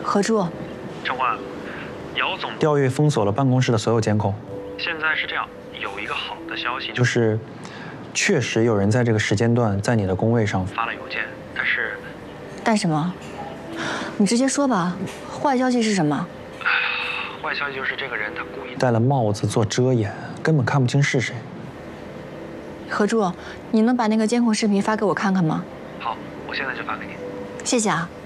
何柱， 陈欢，姚总调阅封锁了办公室的所有监控。 现在是这样，有一个好的消息， 就是确实有人在这个时间段在你的工位上发了邮件， 但什么？你直接说吧。坏消息是什么？ 坏消息就是这个人他故意戴了帽子做遮掩，根本看不清是谁。 何柱，你能把那个监控视频发给我看看吗？ 好，我现在就发给你。 谢谢啊。